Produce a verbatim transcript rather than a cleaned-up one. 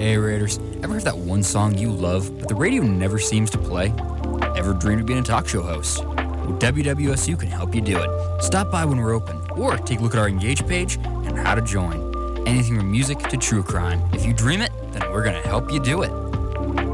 Hey Raiders, ever heard that one song you love, but the radio never seems to play? Ever dreamed of being a talk show host? Well, W W S U can help you do it. Stop by when we're open, or take a look at our Engage page and how to join. Anything from music to true crime. If you dream it, then we're going to help you do it.